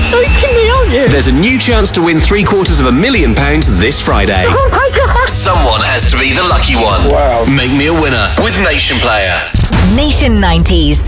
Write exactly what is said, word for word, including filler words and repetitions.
joking me, aren't you? There's a new chance to win three quarters of a million pounds this Friday. Oh my God. Someone has to be the lucky one. Wow. Make me a winner with Nation Player. Nation nineties.